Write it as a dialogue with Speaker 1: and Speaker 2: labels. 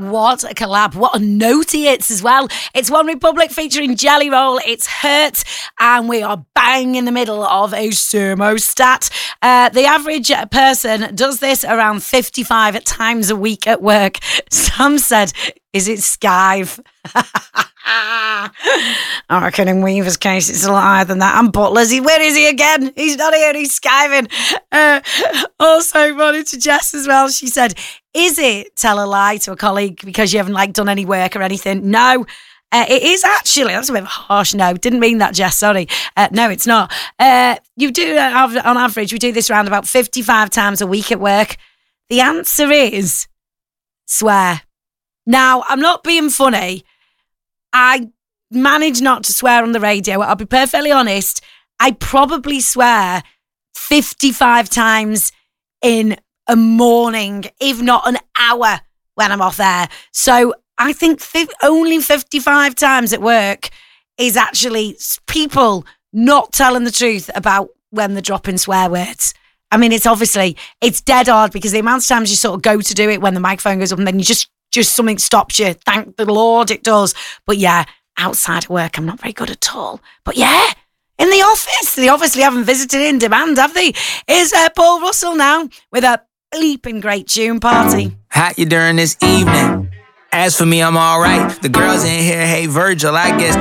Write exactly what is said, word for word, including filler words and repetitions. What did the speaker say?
Speaker 1: what a collab. What a notey it's as well. It's One Republic featuring Jelly Roll. It's Hurt. And we are bang in the middle of a thermostat. Uh, the average person does this around fifty-five times a week at work. Sam said, is it skive? I reckon in Weaver's case it's a lot higher than that. And Butler's, he, where is he again? He's not here, he's skiving. Uh, also, wanted to Jess as well. She said, is it tell a lie to a colleague because you haven't like done any work or anything? No. Uh, it is actually, that's a bit of a harsh no. Didn't mean that, Jess, sorry. Uh, no, it's not. Uh, you do, uh, on average, we do this around about fifty-five times a week at work. The answer is swear. Now, I'm not being funny. I manage not to swear on the radio. I'll be perfectly honest. I probably swear fifty-five times in a morning, if not an hour when I'm off air. So I think fi- only fifty-five times at work is actually people not telling the truth about when they're dropping swear words. I mean, it's obviously, it's dead hard because the amount of times you sort of go to do it when the microphone goes up and then you just Just something stops you. Thank the Lord it does. But yeah, outside of work, I'm not very good at all. But yeah, in the office, they obviously haven't visited in demand, have they? Is uh, Paul Russell now with a bleeping great tune party.
Speaker 2: Hot you during this evening. As for me, I'm all right. The girls in here hate Virgil. I guess